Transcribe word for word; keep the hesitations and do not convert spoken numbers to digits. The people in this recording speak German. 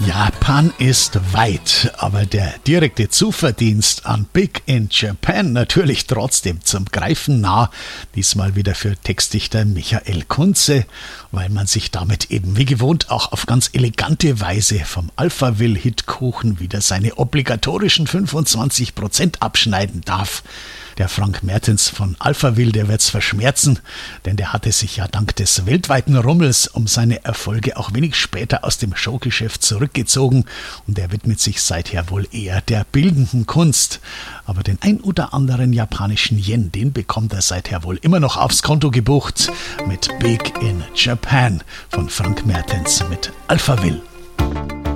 Japan ist weit, aber der direkte Zuverdienst an Big in Japan natürlich trotzdem zum Greifen nah. Diesmal wieder für Textdichter Michael Kunze, weil man sich damit eben wie gewohnt auch auf ganz elegante Weise vom Alphaville-Hitkuchen wieder seine obligatorischen fünfundzwanzig Prozent abschneiden darf. Der Frank Mertens von Alphaville, der wird's verschmerzen, denn der hatte sich ja dank des weltweiten Rummels um seine Erfolge auch wenig später aus dem Showgeschäft zurückgezogen und er widmet sich seither wohl eher der bildenden Kunst. Aber den ein oder anderen japanischen Yen, den bekommt er seither wohl immer noch aufs Konto gebucht mit Big in Japan von Frank Mertens mit Alphaville.